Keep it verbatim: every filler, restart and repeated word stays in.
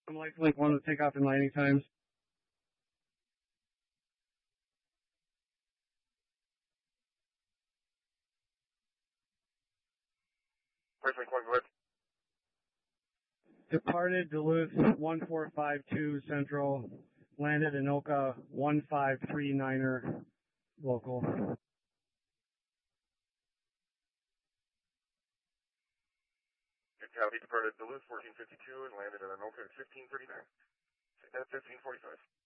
I'm like Link one to take off and landing times. First Link one, go ahead. Departed Duluth one four five two Central, landed Anoka one five three niner local. Good copy, departed Duluth fourteen fifty-two and landed at Anoka at fifteen thirty-nine. At fifteen forty-five.